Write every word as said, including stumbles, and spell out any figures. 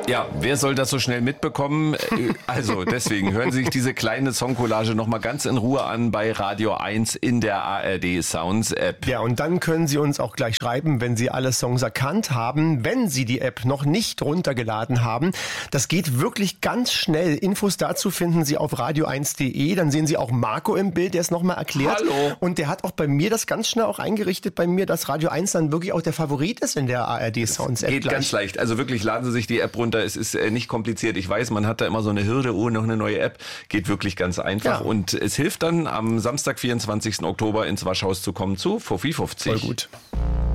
Ja, wer soll das so schnell mitbekommen? Also deswegen hören Sie sich diese kleine Songcollage nochmal ganz in Ruhe an bei Radio eins in der A R D Sounds App. Ja, und dann können Sie uns auch gleich schreiben, wenn Sie alle Songs erkannt haben, wenn Sie die App noch nicht runtergeladen haben. Das geht wirklich ganz schnell. Infos dazu finden Sie auf radio eins punkt de. Dann sehen Sie auch Marco im Bild, der es nochmal erklärt. Hallo. Und der hat auch bei mir das ganz schnell auch eingerichtet bei mir, dass Radio eins dann wirklich auch der Favorit ist in der A R D Sounds App. Geht gleich. ganz leicht. Also wirklich, laden Sie sich die App runter. Es ist äh, nicht kompliziert. Ich weiß, man hat da immer so eine Hürde, oh, noch eine neue App. Geht wirklich ganz einfach. Ja. Und es hilft dann, am Samstag, vierundzwanzigsten Oktober ins Waschhaus zu kommen zu Fuffi fünfzig. Voll gut.